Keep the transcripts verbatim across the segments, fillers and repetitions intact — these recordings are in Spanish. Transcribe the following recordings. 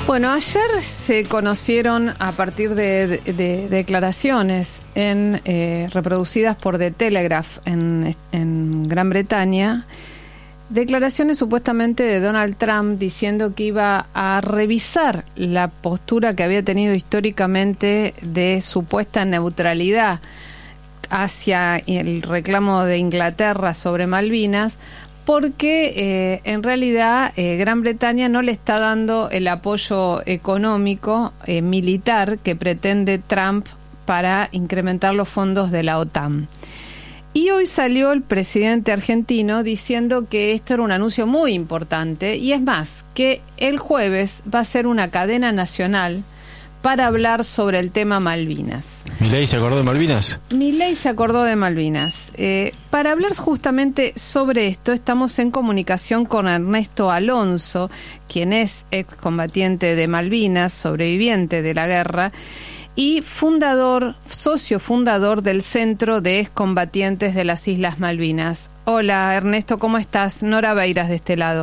Bueno, ayer se conocieron a partir de, de, de declaraciones en, eh, reproducidas por The Telegraph en, en Gran Bretaña, declaraciones supuestamente de Donald Trump diciendo que iba a revisar la postura que había tenido históricamente de supuesta neutralidad hacia el reclamo de Inglaterra sobre Malvinas, porque eh, en realidad eh, Gran Bretaña no le está dando el apoyo económico eh, militar que pretende Trump para incrementar los fondos de la OTAN. Y hoy salió el presidente argentino diciendo que esto era un anuncio muy importante, y es más, que el jueves va a ser una cadena nacional para hablar sobre el tema Malvinas. ¿Milei se acordó de Malvinas? Milei se acordó de Malvinas. Eh, para hablar justamente sobre esto, estamos en comunicación con Ernesto Alonso, quien es excombatiente de Malvinas, sobreviviente de la guerra, y fundador, socio fundador del Centro de Excombatientes de las Islas Malvinas. Hola Ernesto, ¿cómo estás? Nora Beiras de este lado.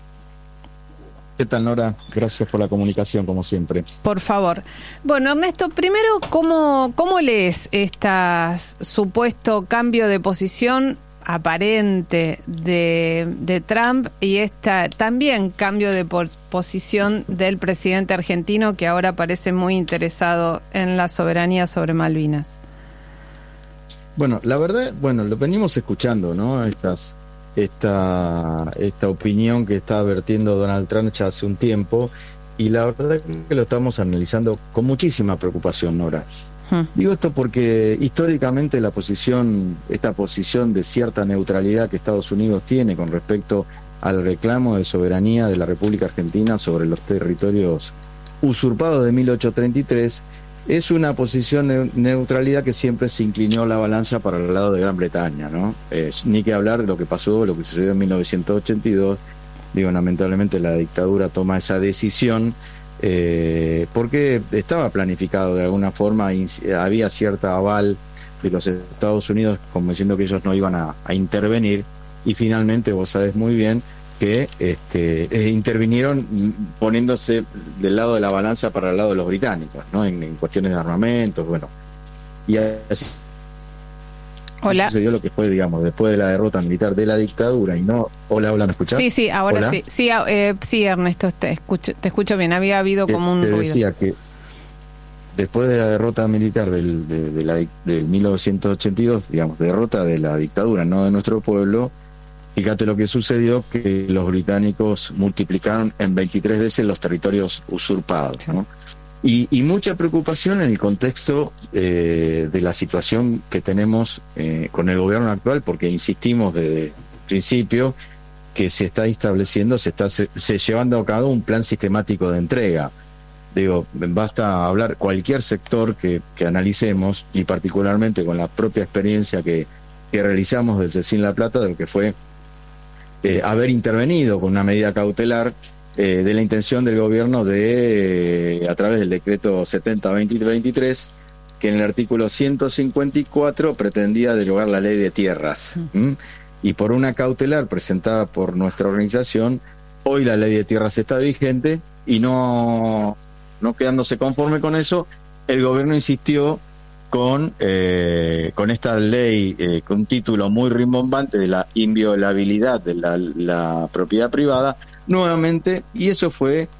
¿Qué tal, Nora? Gracias por la comunicación, como siempre. Por favor. Bueno, Ernesto, primero, ¿cómo, cómo lees este supuesto cambio de posición aparente de, de Trump y esta también cambio de posición del presidente argentino, que ahora parece muy interesado en la soberanía sobre Malvinas? Bueno, la verdad, bueno, lo venimos escuchando, ¿no? Estas... Esta, esta opinión que está vertiendo Donald Trump ya hace un tiempo, y la verdad es que lo estamos analizando con muchísima preocupación, Nora. Hmm. Digo esto porque históricamente la posición, esta posición de cierta neutralidad que Estados Unidos tiene con respecto al reclamo de soberanía de la República Argentina sobre los territorios usurpados de mil ochocientos treinta y tres, es una posición de neutralidad que siempre se inclinó la balanza para el lado de Gran Bretaña, ¿no? Eh, ni que hablar de lo que pasó, lo que sucedió en mil novecientos ochenta y dos. Digo, lamentablemente la dictadura toma esa decisión eh, porque estaba planificado de alguna forma, había cierta aval de los Estados Unidos como diciendo que ellos no iban a, a intervenir, y finalmente vos sabés muy bien que este, eh, intervinieron poniéndose del lado de la balanza para el lado de los británicos, ¿no? En, en cuestiones de armamentos, bueno. Y así hola. Sucedió lo que fue, digamos, después de la derrota militar de la dictadura. Y no, hola, hola, ¿me escuchás? Sí, sí, ahora ¿Hola? sí. Sí, eh, sí, Ernesto, te escucho, te escucho bien. Había habido que, como un te ruido. decía que después de la derrota militar del, de, de la, del mil novecientos ochenta y dos, digamos, derrota de la dictadura, no de nuestro pueblo. Fíjate lo que sucedió, que los británicos multiplicaron en veintitrés veces los territorios usurpados, ¿no? Y, y mucha preocupación en el contexto eh, de la situación que tenemos eh, con el gobierno actual, porque insistimos desde el principio que se está estableciendo, se está se, se llevando a cabo un plan sistemático de entrega. Digo, basta hablar cualquier sector que, que analicemos, y particularmente con la propia experiencia que, que realizamos del Cecín La Plata, de lo que fue Eh, haber intervenido con una medida cautelar eh, de la intención del gobierno de, eh, a través del decreto setenta barra veinte veintitrés, que en el artículo ciento cincuenta y cuatro pretendía derogar la ley de tierras. ¿Mm? Y por una cautelar presentada por nuestra organización, hoy la ley de tierras está vigente, y no, no quedándose conforme con eso, el gobierno insistió con eh, con esta ley eh, con un título muy rimbombante de la inviolabilidad de la, la propiedad privada nuevamente, y eso fue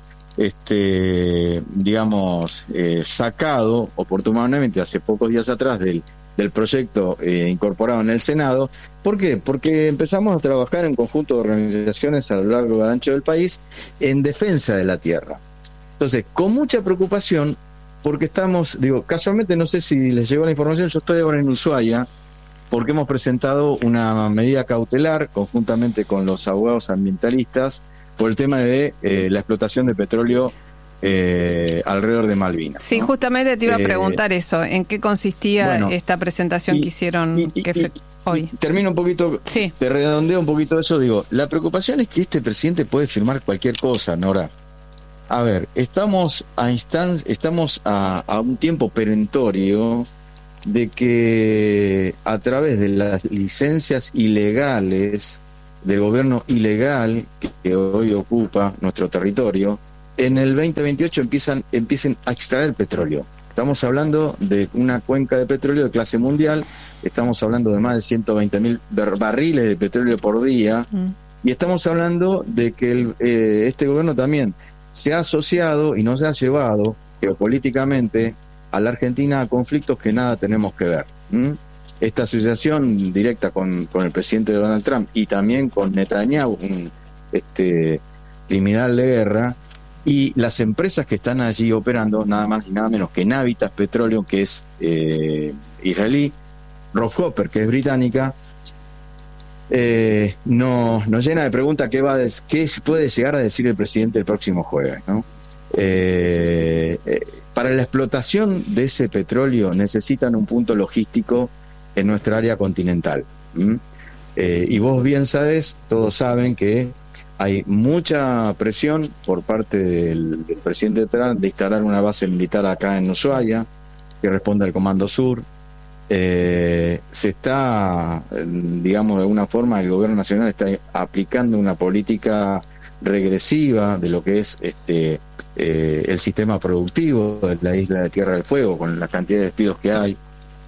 este digamos eh, sacado oportunamente hace pocos días atrás del, del proyecto eh, incorporado en el Senado. ¿Por qué? Porque empezamos a trabajar en conjunto de organizaciones a lo largo y ancho del país en defensa de la tierra. Entonces, con mucha preocupación, porque estamos, digo, casualmente, no sé si les llegó la información, yo estoy ahora en Ushuaia, porque hemos presentado una medida cautelar conjuntamente con los abogados ambientalistas por el tema de eh, la explotación de petróleo eh, alrededor de Malvinas. Sí, ¿no? Justamente te iba a preguntar eh, eso, ¿en qué consistía bueno, esta presentación y, que hicieron y, y, que y, hoy? Y termino un poquito, sí. Te redondeo un poquito eso, digo, la preocupación es que este presidente puede firmar cualquier cosa, Nora. A ver, estamos a instan- estamos a, a un tiempo perentorio de que a través de las licencias ilegales del gobierno ilegal que, que hoy ocupa nuestro territorio, en el veinte veintiocho empiezan, empiecen a extraer petróleo. Estamos hablando de una cuenca de petróleo de clase mundial, estamos hablando de más de ciento veinte mil barriles de petróleo por día, mm. y estamos hablando de que el, eh, este gobierno también se ha asociado y nos ha llevado geopolíticamente a la Argentina a conflictos que nada tenemos que ver. ¿Mm? Esta asociación directa con, con el presidente Donald Trump y también con Netanyahu, un este, criminal de guerra, y las empresas que están allí operando, nada más y nada menos que Navitas Petroleum, que es eh, israelí, Rockhopper, que es británica, eh, no, nos llena de preguntas qué, va a des- qué puede llegar a decir el presidente el próximo jueves, ¿no? Eh, eh, para la explotación de ese petróleo necesitan un punto logístico en nuestra área continental. ¿Mm? Eh, y vos bien sabés, todos saben que hay mucha presión por parte del, del presidente Trump de instalar una base militar acá en Ushuaia, que responde al Comando Sur. Eh, se está, digamos, de alguna forma, el gobierno nacional está aplicando una política regresiva de lo que es este eh, el sistema productivo de la isla de Tierra del Fuego, con la cantidad de despidos que hay.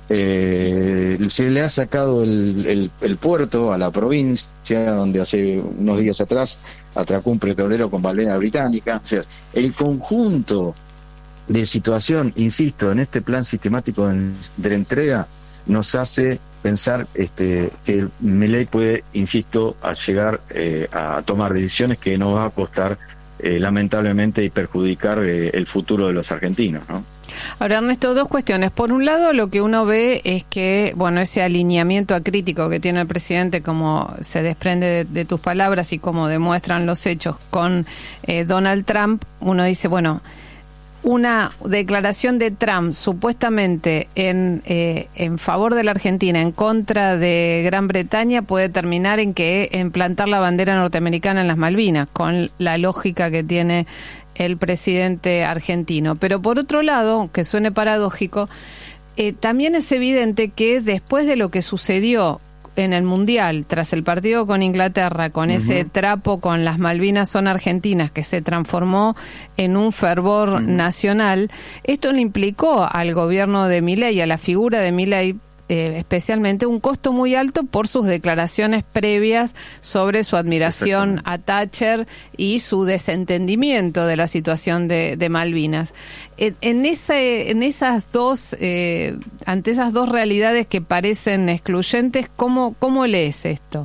Eh, se le ha sacado el, el, el puerto a la provincia, donde hace unos días atrás atracó un petrolero con bandera británica. O sea, el conjunto de situación, insisto, en este plan sistemático de, de la entrega nos hace pensar este, que Milei puede, insisto, a llegar eh, a tomar decisiones que nos va a costar eh, lamentablemente y perjudicar eh, el futuro de los argentinos, ¿no? Ahora, Ernesto, dos cuestiones. Por un lado, lo que uno ve es que, bueno, ese alineamiento acrítico que tiene el presidente, como se desprende de, de tus palabras y como demuestran los hechos con eh, Donald Trump, uno dice, bueno, una declaración de Trump supuestamente en, eh, en favor de la Argentina, en contra de Gran Bretaña, puede terminar en que en plantar la bandera norteamericana en las Malvinas, con la lógica que tiene el presidente argentino. Pero por otro lado, que suene paradójico, eh, también es evidente que después de lo que sucedió en el Mundial, tras el partido con Inglaterra, con uh-huh. ese trapo con las Malvinas son argentinas, que se transformó en un fervor uh-huh. nacional, esto le implicó al gobierno de Milei, a la figura de Milei, Eh, especialmente un costo muy alto por sus declaraciones previas sobre su admiración a Thatcher y su desentendimiento de la situación de, de Malvinas. En, en, ese, en esas dos, eh, ante esas dos realidades que parecen excluyentes, ¿cómo, cómo lees esto?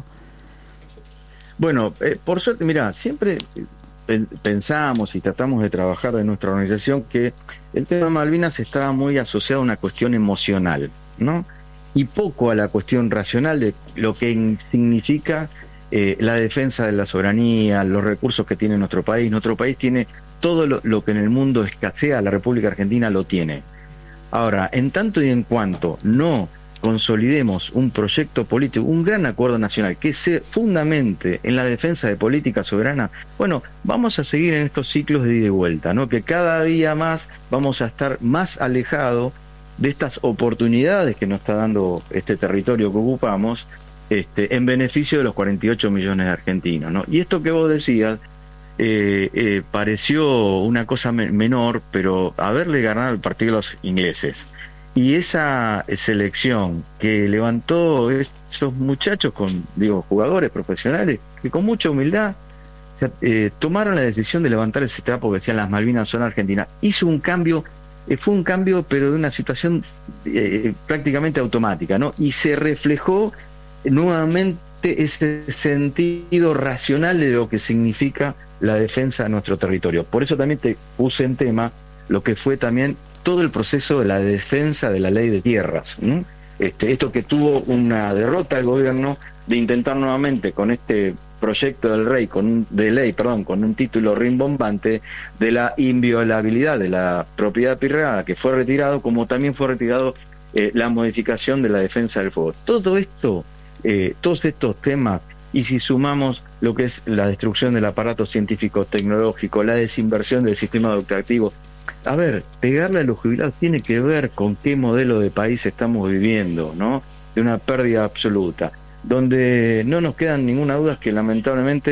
Bueno, eh, por suerte, mira, siempre pensamos y tratamos de trabajar en nuestra organización que el tema de Malvinas estaba muy asociado a una cuestión emocional, ¿no? Y poco a la cuestión racional de lo que significa eh, la defensa de la soberanía, los recursos que tiene nuestro país. Nuestro país tiene todo lo, lo que en el mundo escasea, la República Argentina lo tiene. Ahora, en tanto y en cuanto no consolidemos un proyecto político, un gran acuerdo nacional que se fundamente en la defensa de política soberana, bueno, vamos a seguir en estos ciclos de ida y vuelta, ¿no? Que cada día más vamos a estar más alejados de estas oportunidades que nos está dando este territorio que ocupamos, este, en beneficio de los cuarenta y ocho millones de argentinos, ¿no? Y esto que vos decías eh, eh, pareció una cosa me- menor, pero haberle ganado el partido a los ingleses y esa selección que levantó esos muchachos con, digo, jugadores profesionales que con mucha humildad se, eh, tomaron la decisión de levantar ese trapo que decían las Malvinas son argentinas, hizo un cambio. Fue un cambio, pero de una situación eh, prácticamente automática, ¿no? Y se reflejó nuevamente ese sentido racional de lo que significa la defensa de nuestro territorio. Por eso también te puse en tema lo que fue también todo el proceso de la defensa de la ley de tierras, ¿no? Este, esto que tuvo una derrota el gobierno de intentar nuevamente con este proyecto del rey con un, de ley, perdón, con un título rimbombante de la inviolabilidad de la propiedad privada, que fue retirado, como también fue retirado eh, la modificación de la defensa del fuego. Todo esto, eh, todos estos temas, y si sumamos lo que es la destrucción del aparato científico tecnológico, la desinversión del sistema educativo, a ver, pegarle a los jubilados tiene que ver con qué modelo de país estamos viviendo, ¿no? De una pérdida absoluta, donde no nos quedan ninguna duda que lamentablemente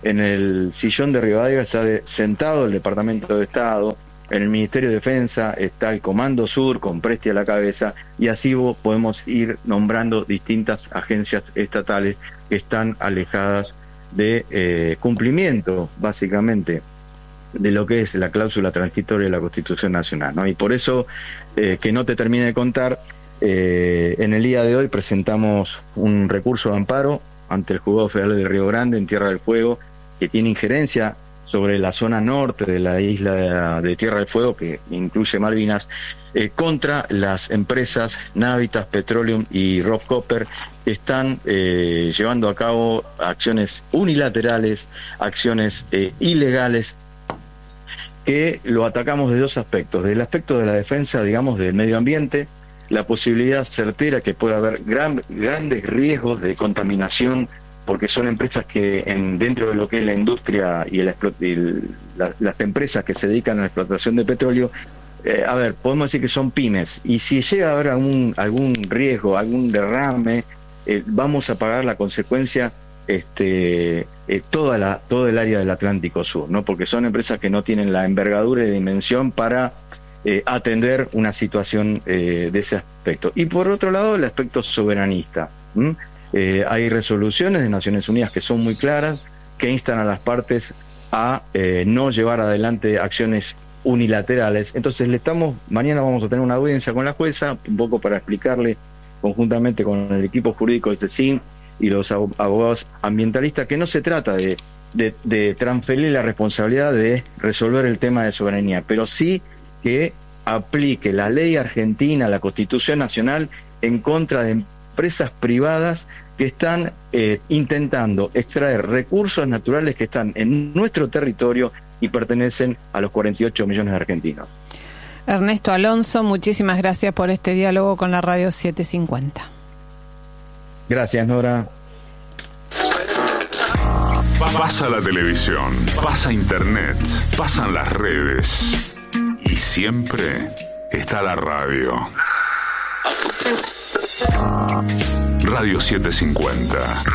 en el sillón de Rivadavia está de, sentado el Departamento de Estado, en el Ministerio de Defensa está el Comando Sur con Presti a la cabeza, y así podemos ir nombrando distintas agencias estatales que están alejadas de eh, cumplimiento, básicamente, de lo que es la cláusula transitoria de la Constitución Nacional, ¿no? Y por eso, eh, que no te termine de contar, eh, en el día de hoy presentamos un recurso de amparo ante el Juzgado Federal de Río Grande en Tierra del Fuego, que tiene injerencia sobre la zona norte de la isla de, de Tierra del Fuego, que incluye Malvinas, eh, contra las empresas Navitas, Petroleum y Rob Copper, que están eh, llevando a cabo acciones unilaterales, acciones eh, ilegales, que lo atacamos de dos aspectos: del aspecto de la defensa, digamos, del medio ambiente, la posibilidad certera que pueda haber gran, grandes riesgos de contaminación, porque son empresas que en, dentro de lo que es la industria y, el, y el, la, las empresas que se dedican a la explotación de petróleo, eh, a ver, podemos decir que son pymes, y si llega a haber algún, algún riesgo, algún derrame, eh, vamos a pagar la consecuencia este eh, toda la todo el área del Atlántico Sur, ¿no? Porque son empresas que no tienen la envergadura y dimensión para eh, atender una situación eh, de ese aspecto. Y por otro lado, el aspecto soberanista. ¿Mm? Eh, hay resoluciones de Naciones Unidas que son muy claras, que instan a las partes a eh, no llevar adelante acciones unilaterales. Entonces le estamos, mañana vamos a tener una audiencia con la jueza, un poco para explicarle, conjuntamente con el equipo jurídico de CECIN y los abogados ambientalistas, que no se trata de, de, de transferir la responsabilidad de resolver el tema de soberanía, pero sí que aplique la ley argentina, la Constitución Nacional, en contra de empresas privadas que están eh, intentando extraer recursos naturales que están en nuestro territorio y pertenecen a los cuarenta y ocho millones de argentinos. Ernesto Alonso, muchísimas gracias por este diálogo con la Radio setecientos cincuenta. Gracias, Nora. Pasa la televisión, pasa internet, pasan las redes y siempre está la radio. Radio setecientos cincuenta.